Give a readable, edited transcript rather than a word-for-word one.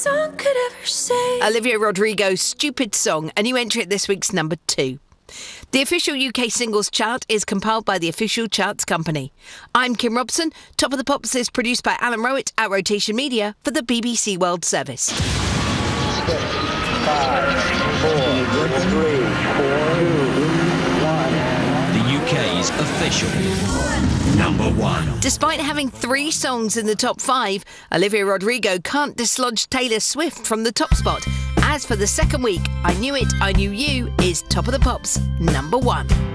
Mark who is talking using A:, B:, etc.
A: song could ever say.
B: Olivia Rodrigo's Stupid Song, a new entry at this week's number 2. The official UK singles chart is compiled by the Official Charts Company. I'm Kim Robson. Top of the Pops is produced by Alan Rowett at Rotation Media for the BBC World Service.
C: 6, 5, 4, 3, 2, 1.
D: The UK's official number 1.
B: Despite having 3 songs in the top 5, Olivia Rodrigo can't dislodge Taylor Swift from the top spot. As for the second week, I Knew It, I Knew You is Top of the Pops number 1.